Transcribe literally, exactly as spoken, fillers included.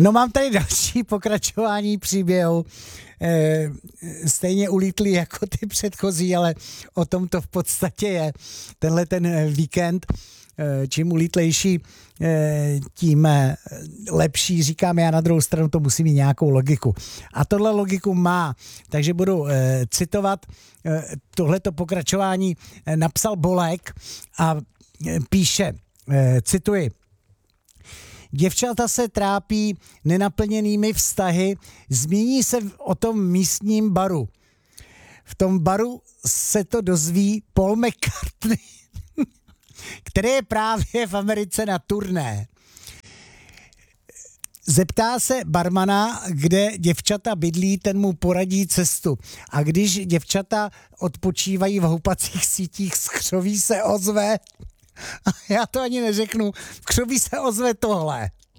No mám tady další pokračování příběhu, e, stejně ulítlý jako ty předchozí, ale o tom to v podstatě je. Tenhle ten víkend, e, čím ulítlejší, e, tím lepší, říkám já, na druhou stranu to musí mít nějakou logiku. A tohle logiku má, takže budu e, citovat e, tohleto pokračování, e, napsal Bolek a e, píše, e, cituji: Děvčata se trápí nenaplněnými vztahy, zmíní se o tom místním baru. V tom baru se to dozví Paul McCartney, který je právě v Americe na turné. Zeptá se barmana, kde děvčata bydlí, ten mu poradí cestu. A když děvčata odpočívají v houpacích sítích, z křoví se ozve, a já to ani neřeknu, v křoví se ozve tohle.